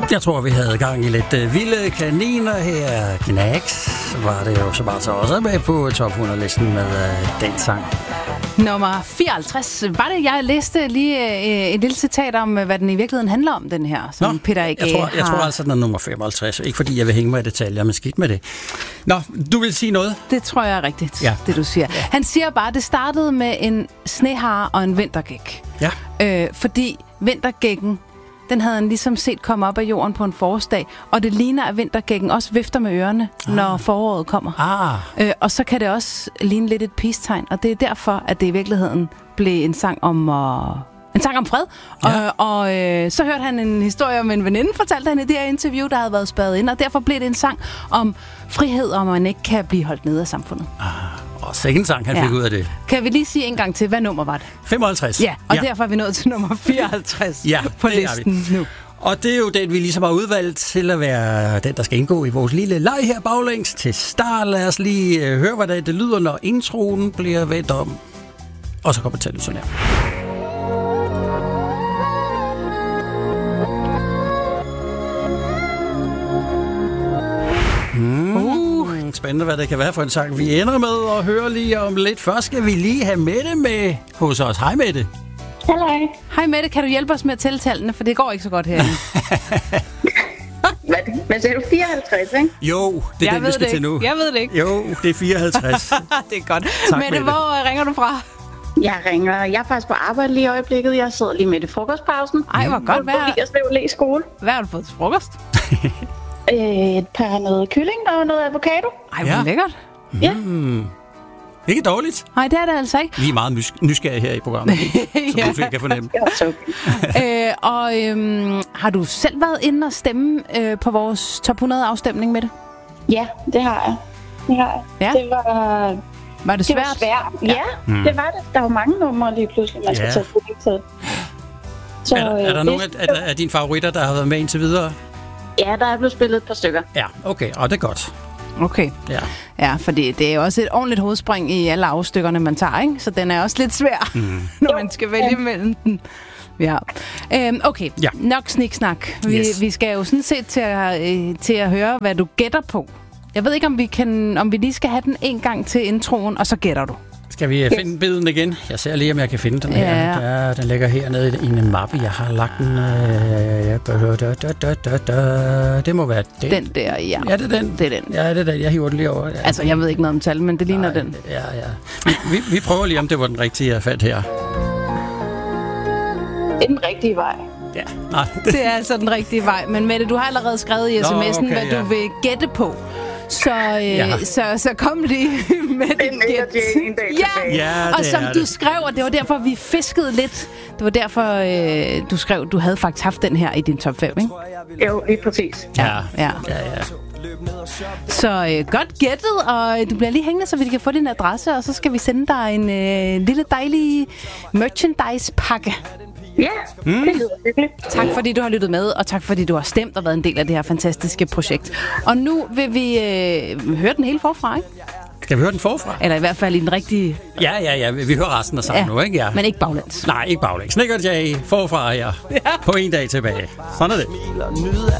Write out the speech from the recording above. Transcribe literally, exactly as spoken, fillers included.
Jeg tror, vi havde gang i lidt uh, vilde kaniner her. Knacks var det jo så bare så også med på top hundrede-listen med uh, den sang. Nummer fireoghalvtreds. Var det, jeg læste lige øh, et lille citat om, hvad den i virkeligheden handler om, den her, som Nå, Peter A G jeg tror, jeg har... tror altså, den er nummer femoghalvtreds. Ikke fordi jeg vil hænge mig i detaljer, men skidt med det. Nå, du vil sige noget? Det tror jeg er rigtigt, ja. det du siger. Ja. Han siger bare, at det startede med en snehare og en vintergæk. Ja. Øh, fordi vintergækken, den havde han ligesom set komme op af jorden på en forårsdag, og det ligner, at vintergækken også vifter med ørerne, ah. når foråret kommer. Ah. Øh, og så kan det også ligne lidt et peace-tegn, og det er derfor, at det i virkeligheden blev en sang om uh, en sang om fred. Ja. Og, og øh, så hørte han en historie om en veninde, fortalte han i det her interview, der havde været spærret ind, og derfor blev det en sang om frihed, og man ikke kan blive holdt nede af samfundet. Ah. Og sikke en sang, han ja. fik ud af det. Kan vi lige sige en gang til, hvad nummer var det? femoghalvtreds. Ja, og ja. derfor er vi nået til nummer fireoghalvtreds ja, på listen nu. Og det er jo den, vi ligesom har udvalgt til at være den, der skal indgå i vores lille leg her baglæns. Til start, lad os lige øh, høre, hvordan det lyder, når introen bliver vendt om. Og så kommer det til at lyde sådan her. Mm. Uh. Spændende, hvad det kan være for en sang, vi ender med at høre lige om lidt. Først skal vi lige have Mette med hos os. Hej Mette. Hej. Hej Mette, kan du hjælpe os med at tælle tallene, for det går ikke så godt herinde. Hvad, hvad sagde du? fireoghalvtreds, ikke? Jo, det er jeg den, vi skal til nu. Jeg ved det ikke. Jo, det er fireoghalvtreds. Det er godt. Tak, Mette, Mette, hvor ringer du fra? Jeg ringer. Jeg er faktisk på arbejde lige i øjeblikket. Jeg sidder lige midt i frokostpausen. Ej, hvor godt. Hvad er jeg skal jo læse skole. Hvad har du fået til frokost? Et par noget kylling og noget avocado. Ej, hvor ja. lækkert. Ja. Mm. Ikke dårligt. Nej, det er det altså ikke. Vi er meget nys- nysgerrige her i programmet, som ja. du kan fornemme. øh, og øhm, har du selv været inde og stemme øh, på vores top hundrede afstemning med det? Ja, det har jeg. Det har jeg. Ja. Det var... Var det svært? Det var svært. Ja, mm. det var det. Der var mange numre lige pludselig, man skal ja. tage stilling til. Så, er der, er der øh, nogen af, af, af dine favoritter, der har været med indtil videre? Ja, der er blevet spillet et par stykker. Ja, okay. Og det er godt. Okay. Ja. Ja, for det er jo også et ordentligt hovedspring i alle afstykkerne, man tager, ikke? Så den er også lidt svær, mm. når man skal vælge mellem den. Ja. Øhm, okay, ja. Nok sniksnak. Vi, yes. vi skal jo sådan set til at, øh, til at høre, hvad du gætter på. Jeg ved ikke, om vi, kan, om vi lige skal have den en gang til introen, og så gætter du. Skal vi finde yes. biden igen? Jeg ser lige, om jeg kan finde den her. Ja. Der, den ligger hernede i en mappe. Jeg har lagt den. Øh, da, da, da, da, da. Det må være den. Den der, ja. Ja, det er den. Det er den. Ja, det er den. Jeg hiver den lige over. Ja. Altså, jeg ved ikke noget om tal, men det ligner Nej, den. Ja, ja. Vi, vi, vi prøver lige, om det var den rigtige, jeg fandt her. Det er den rigtige vej. Ja, nej. Det er altså den rigtige vej. Men Mette, du har allerede skrevet i sms'en, Nå, okay, hvad ja. du vil gætte på. Så, øh, ja. så, så kom lige med det gæt. Ja, ja og som du det. skrev, og det var derfor, vi fiskede lidt. Det var derfor, øh, du skrev, du havde faktisk haft den her i din top fem, ikke? Jo, lige præcis. Ja, ja, ja, ja. Så øh, godt gættet, og du bliver lige hængende, så vi kan få din adresse, og så skal vi sende dig en øh, lille dejlig merchandise-pakke. Ja, mm. det lyder hyggeligt. Tak fordi du har lyttet med, og tak fordi du har stemt og været en del af det her fantastiske projekt. Og nu vil vi øh, høre den hele forfra, ikke? Skal vi høre den forfra? Eller i hvert fald i den rigtige... Ja, ja, ja. Vi hører resten af sangen ja, nu, ikke? Ja. Men ikke baglæns. Nej, ikke baglæns. Snickers J. Forfra her. Ja. På en dag tilbage. Sådan er det.